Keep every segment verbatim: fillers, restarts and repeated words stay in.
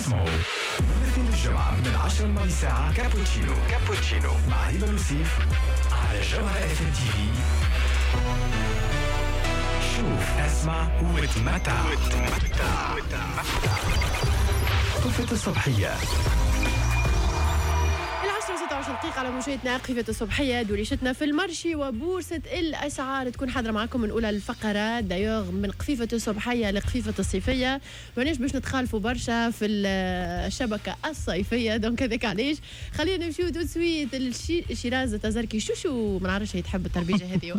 اسمعوا الاثنين الجمعة من العشرة للماضي ساعة كابوتشينو كابوتشينو مع هبة يوسف على جوهرة اف ام تي في. شوف اسمع وتمتع وتمتع قفة الصبحية ستة وعشرين دقيقة على موجاتنا قفة الصبحية دوليشتنا في المرشي وبورصة الأسعار تكون حاضرة معكم من أولى الفقرات دايوغ من قفيفة الصبحية لقفيفة الصيفية. ماناش باش نتخالفوا برشا في الشبكة الصيفية دونك هذاك علاش خلينا نمشيو دو سويت الشيراز تزركي شوشو ما نعرفش يتحب التربيجة هذه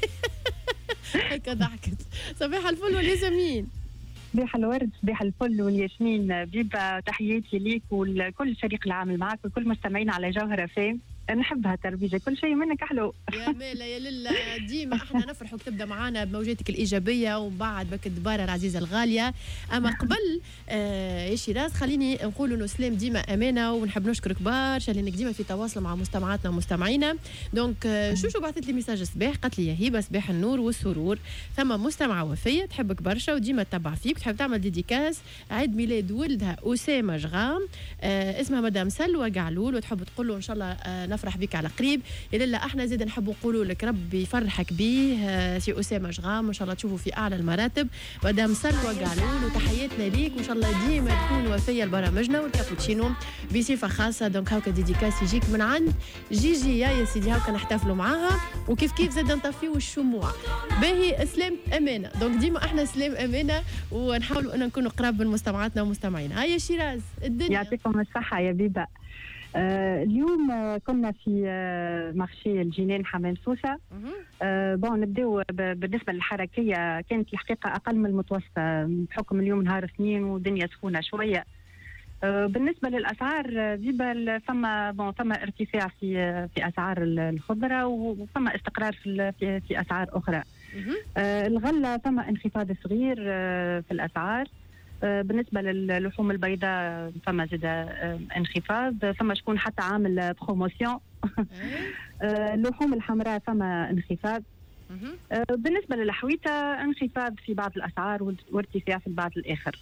هكا ضحكت. صباح الفل والياسمين. صباح الورد صباح الفل والياسمين. بيبا تحياتي ليك ولكل فريق العمل معك وكل مستمعين على جوهرة فام. نحبها تربيجة كل شيء منك أحلو. يا مالا يا لله ديما احنا نفرحوا تبدا معنا بموجاتك الإيجابية ومن بعد بك الدبارة العزيزة الغالية. أما قبل آه يا شيراز خليني نقول إنه سلام ديما أمانة ونحب نشكرك برشا لأنك ديما في تواصل مع مستمعاتنا ومستمعينا. دونك آه شوشو بعثت لي ميساج صباح قالت لي يا هبة صباح النور والسرور ثم مستمعة وفية تحبك برشا وديما تتبع فيك وتحب تعمل ديديكاس عيد ميلاد ولدها أسامة جغام آه اسمها مدام سلوى قعلول وتحب تقول له إن شاء الله آه نفرح بك على قريب. إلا احنا زيد نحب نقولوا لك ربي يفرحك بيه سي أسامة جغام وان شاء الله تشوفوا في اعلى المراتب. مدام سلوى قعلول وتحياتنا ليك وان شاء الله ديما تكون وفيه لبرامجنا والكابوتشينو بصفه خاصه. دونك هاكا ديديكاس يجيك من عند جيجي يا سيدي هاكا نحتفلوا معاها وكيف كيف زاد نطفيو الشموع. باهي سلام امانه دونك ديما احنا سلام امانه ونحاولوا ان نكونوا قراب من مستمعاتنا ومستمعينا. هيا شيراز الدنيا يعطيكم الصحه يا بيبا. آه اليوم آه كنا في آه مارشي الجنين حمام سوسة. آه بون نبداو بالنسبة للحركية كانت الحقيقة أقل من المتوسطة بحكم اليوم نهار اثنين ودنيا سخونة شوية. آه بالنسبة للأسعار ديبا فما بون فما ارتفاع في آه في أسعار الخضرة وفما استقرار في في, في أسعار أخرى. آه الغلة فما انخفاض صغير آه في الأسعار. بالنسبة للحوم البيضاء فما زاد انخفاض فما شكون حتى عامل بروموسيون. اللحوم الحمراء فما انخفاض. بالنسبة للحويتة انخفاض في بعض الأسعار وارتفاع في البعض الآخر.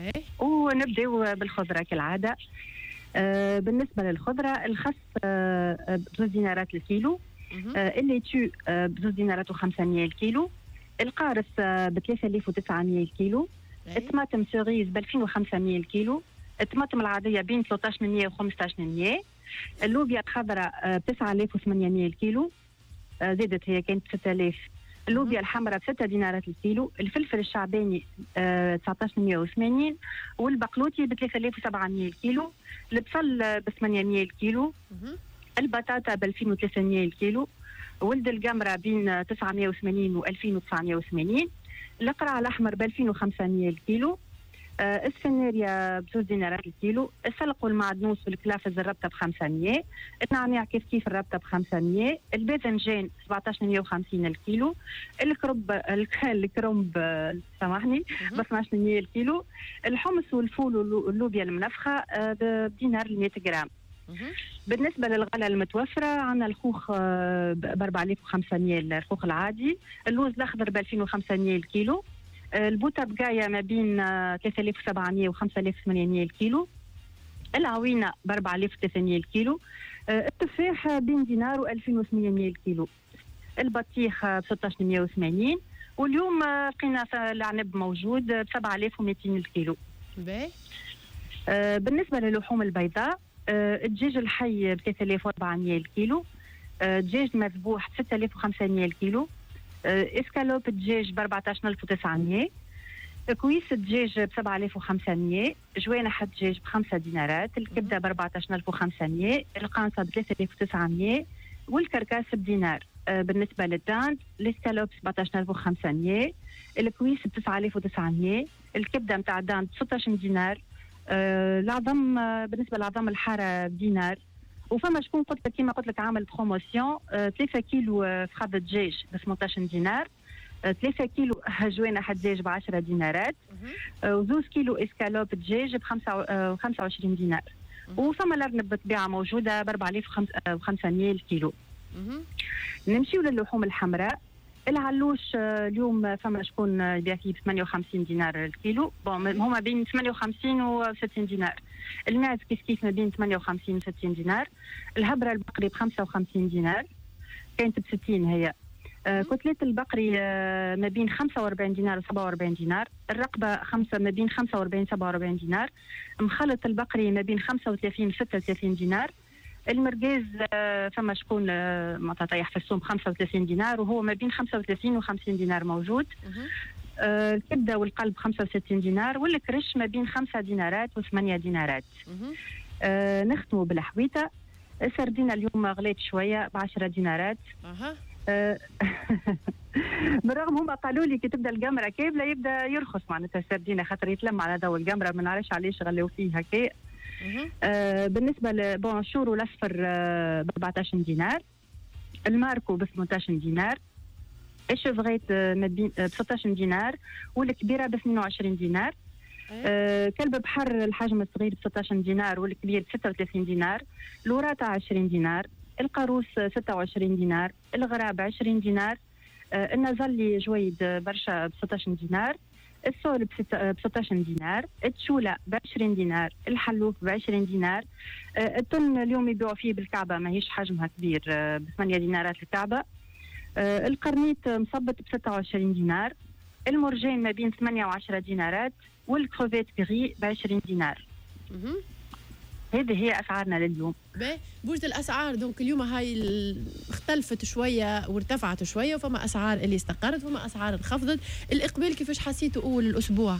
ونبدأ بالخضرة كالعادة. بالنسبة للخضرة الخس بزوز دينارات الكيلو. الليتو بزوز دينارات وخمسمية الكيلو. القارص بثلاثة آلاف وتسعمية الكيلو. الطماطم سيريز ب ألفين وخمسمية الكيلو. الطماطم العاديه بين ثلاثة عشر مية و خمسة عشر مية. اللوبيا الخضراء ب تسعة آلاف وثمانمية الكيلو زادت هي كانت ستة آلاف. اللوبيا الحمراء ب ستة دينارات الكيلو. الفلفل الشعباني تسعة عشر مية وثمانين والبقلوتي ب ثلاثة آلاف وسبعمية الكيلو. البصل ب ثمانمية الكيلو. البطاطا ب ألفين وثلاثمية الكيلو. ولد القمره بين تسعمية وثمانين و ألفين وتسعمية وثمانين. القرع الأحمر ب ألفين وخمسمية الكيلو. آه السناريا بزوز دينارات الكيلو. السلق والمعدنوس والكلافز الربطة بخمسمية. النعناع كيف كيف الربطة بخمسمية. الباذنجان سبعة عشر مية وخمسين الكيلو. الكرب الكرنب سامحني ب اثناش مية الكيلو. الحمص والفول واللوبيا المنفخة آه بدينار مية غرام. بالنسبة للغلة المتوفرة عندنا الخوخ ب أربعة آلاف وخمسمية الخوخ العادي. اللوز الأخضر ب ألفين وخمسمية الكيلو. البوطة بقاية ما بين ثلاثة آلاف وسبعمية و خمسة آلاف وثمانمية الكيلو. العوينة ب أربعة آلاف وثلاثمية الكيلو. التفاح بين دينار و ألفين وثمانمية الكيلو. البطيخ ب ستة عشر مية وثمانين. واليوم لقينا العنب موجود ب سبعة آلاف ومئتين الكيلو. بالنسبة للحوم البيضاء الدجاج الحي ب ثلاثة آلاف وأربعمية الكيلو. دجاج مذبوح ب ستة آلاف وخمسمية الكيلو. اسكالوب الدجاج ب أربعة عشر ألف وتسعمية. كويس الدجاج ب سبعة آلاف وخمسمية. جوانح الدجاج بخمسة دينارات. الكبده ب أربعة عشر ألف وخمسمية. القانصه ب ثلاثة آلاف وتسعمية والكركاس بدينار. بالنسبه للداند الاسكالوب سبعة عشر ألف وخمسمية. الكويس ب تسعة آلاف وتسعمية. الكبده نتاع الداند ستة عشر دينار. آه العظم آه بالنسبه للعظم الحاره دينار. وفما شكون قلت لك كيما قلت لك عامل بروموسيون آه ثلاثة كيلو آه فخذ الدجاج ب ثمانية عشر دينار. آه ثلاثة كيلو جوانح الدجاج ب عشرة دينارات. آه وزوز كيلو اسكالوب دجاج ب خمسة وعشرين دينار. وفما الارنب بالطبيعه موجوده ب أربعة آلاف وخمسمية الكيلو. نمشيو للحوم الحمراء. العلوش اليوم فما شكون يبيع فيه ب ثمانية وخمسين دينار الكيلو، بون هما بين ثمانية وخمسين و ستين دينار. الماعز كيف كيف ما بين ثمانية وخمسين و ستين دينار. الهبره البقري ب خمسة وخمسين دينار، كانت ب ستين هي. آه كتلة البقري آه ما بين خمسة وأربعين دينار و سبعة وأربعين دينار. الرقبه خمسة ما بين خمسة وأربعين و سبعة وأربعين دينار. مخلط البقري ما بين خمسة وثلاثين و ستة وثلاثين دينار. المرقاز آه فما شكون آه معناتها طيح في السوم خمسة وثلاثين دينار وهو ما بين خمسة وثلاثين و خمسين دينار موجود. آه الكبده والقلب خمسة وستين دينار، والكرش ما بين خمسة دينارات وثمانية دينارات. آه نختموا بالحويته. السردينه اليوم غليت شويه ب عشرة دينارات. اها آه بالرغم هم قالوا لي كي تبدا القمره كامله يبدا يرخص معناتها السردينه خاطر يتلم على ضوء القمره، ما نعرفش علاش غلوا فيه هكا. آه بالنسبه لبون الشورو الاصفر آه ب أربعطاش دينار، الماركو ب ثمنطاش دينار، الشوفغيت آه ب ستطاش دينار، والكبيره ب اثنين وعشرين دينار. آه كلب بحر الحجم الصغير ب ستطاش دينار والكبير ب ستة وثلاثين دينار، الوراطه عشرين دينار، القاروس ستة وعشرين دينار، الغراب عشرين دينار، آه النازلي جويد برشا ب ستطاش دينار، السول ب ستطاش دينار، التشوله ب عشرين دينار، الحلوف ب عشرين دينار. آه التن اليوم يبيعوا فيه بالكعبه ماهيش حجمها كبير آه ب ثمانية دينارات الكعبه. آه القرنيط مصبت ب ستة وعشرين دينار، المرجان ما بين ثمانية وعشرة دينارات، والكروفيت بيغي ب عشرين دينار. هذه هي اسعارنا لليوم. باهي بوجه الاسعار دونك اليوم هاي اختلفت شويه وارتفعت شويه، وفما اسعار اللي استقرت وفما اسعار انخفضت. الاقبال كيفاش حسيتوا اول الاسبوع؟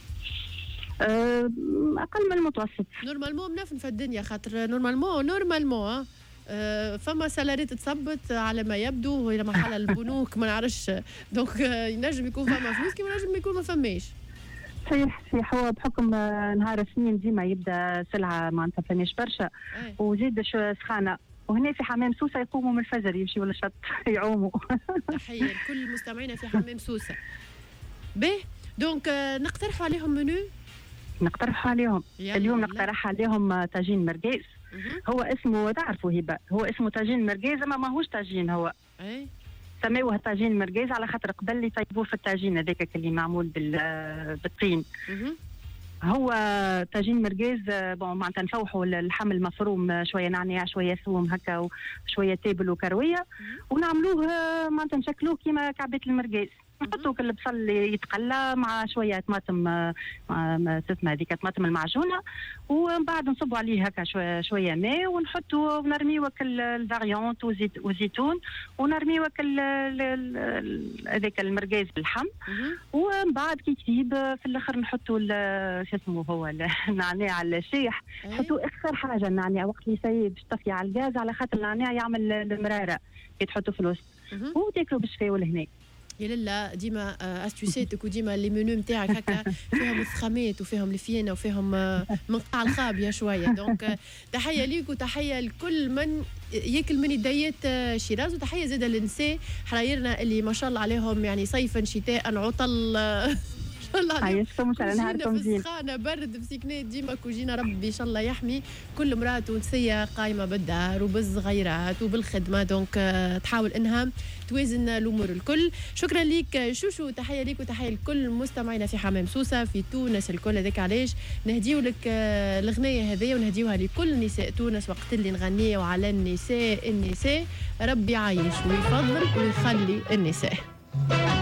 أه اقل من المتوسط. نورمالمون منفنفه الدنيا خاطر نورمالمون نورمالمون أه فما سالاريت تصبت على ما يبدو الى مرحله البنوك ما نعرفش دونك ينجم يكون فما فلوس كيما ينجم يكون ما فماش. صحيح صحيح، هو بحكم نهار الاثنين ديما يبدا سلعه معناتها فماش برشا وزيد شو سخانه، وهنا في حمام سوسه يقوموا من الفجر يمشيوا للشط يعوموا. تحيه لكل مستمعينا في حمام سوسه. باهي دونك نقترحوا عليهم منو؟ نقترحوا عليهم اليوم نقترح عليهم طاجين مرقاز. هو اسمه تعرفوا هبه، هو اسمه طاجين مرقاز اما ماهوش طاجين، هو اي سموه طاجين مرقاز على خاطر قبل يطيبوه في الطاجين هذاك اللي معمول بالطين. هو طاجين مرقاز بون معناتها نفوحوا اللحم المفروم شويه نعناع شويه ثوم هكا وشويه تابل وكرويه ونعملوه معناتها نشكلوه كيما كعبات المرقاز، نحطوا كل البصل يتقلى مع شويه طماطم اسمها هذيك طماطم المعجونه، ومن بعد نصبوا عليه هكا شويه شويه ماء ونحطوا ونرميوا كل الفاريونت وزيت وزيتون ونرميوا كل هذاك المرقاز باللحم، ومن بعد كي تجيب في الاخر نحطوا شو اسمه هو النعناع الشايح، نحطوا اخر حاجه النعناع وقت اللي يسيب باش تطفي على الغاز على خاطر النعناع يعمل المراره كي تحطوا في الوسط وتاكلوا بالشفاء والهنا. يا لله ديما استوسيتك وديما لي منو نتاعك هكا فيهم الثخامات وفيهم الفيانه وفيهم منقطع الخابيه شويه، دونك تحيه ليك وتحيه لكل من ياكل من يديات شيراز، وتحيه زاده للنساء حرايرنا اللي ما شاء الله عليهم يعني صيفا شتاء عطل عايشكم ان شاء الله نهاركم زين. سخانه برد مسكنات ديما كوجينا ربي ان شاء الله يحمي كل امراه تونسيه قايمه بالدار وبالصغيرات وبالخدمه، دونك تحاول انها توازن الامور الكل. شكرا ليك شوشو، تحيه ليك وتحيه لكل مستمعينا في حمام سوسه في تونس الكل. هذاك علاش نهديو لك الاغنيه هذه ونهديوها لكل نساء تونس وقت اللي نغنيه وعلى النساء النساء ربي عايش ويفضل ويخلي النساء.